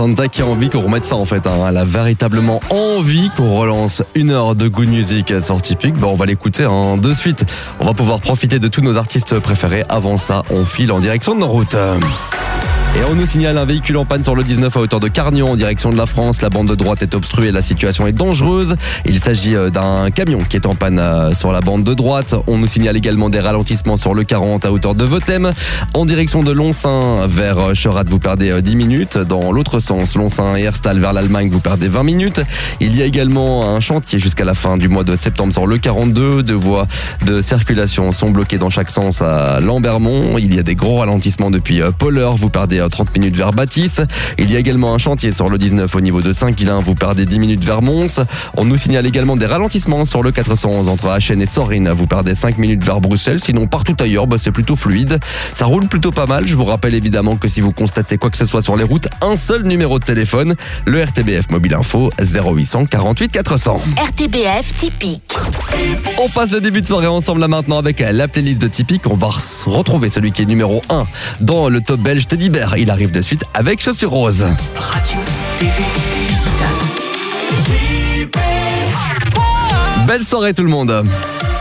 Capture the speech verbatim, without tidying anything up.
Santa qui a envie qu'on remette ça en fait. Hein. Elle a véritablement envie qu'on relance une heure de good music sur Tipeee. Bon, on va l'écouter hein, de suite. On va pouvoir profiter de tous nos artistes préférés. Avant ça, on file en direction de nos routes. Et on nous signale un véhicule en panne sur le dix-neuf à hauteur de Carnion en direction de la France. La bande de droite est obstruée, la situation est dangereuse. Il s'agit d'un camion qui est en panne sur la bande de droite. On nous signale également des ralentissements sur le quarante à hauteur de Vethème. En direction de Lonsin vers Cherat, vous perdez dix minutes. Dans l'autre sens, Lonsin et Herstal vers l'Allemagne, vous perdez vingt minutes. Il y a également un chantier jusqu'à la fin du mois de septembre sur le quarante-deux. Deux voies de circulation sont bloquées dans chaque sens à Lambermont. Il y a des gros ralentissements depuis Polleur. Vous perdez trente minutes vers Bâtisse. Il y a également un chantier sur le dix-neuf au niveau de Saint-Quilin. Vous perdez dix minutes vers Mons. On nous signale également des ralentissements sur le quatre cent onze entre Achen et Sorine. Vous perdez cinq minutes vers Bruxelles. Sinon, partout ailleurs, bah, c'est plutôt fluide. Ça roule plutôt pas mal. Je vous rappelle évidemment que si vous constatez quoi que ce soit sur les routes, un seul numéro de téléphone, le R T B F Mobile Info zéro huit cent quarante-huit quatre cents. R T B F Tipeee. On passe le début de soirée ensemble là maintenant avec la playlist de Tipeee. On va retrouver celui qui est numéro un dans le top belge Teddy Bear. Il arrive de suite avec Chaussures Roses. Radio, T V, digital. Belle soirée tout le monde.